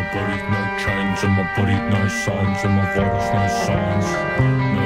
body, no chains, and my body, no signs, and my vitals, no signs. No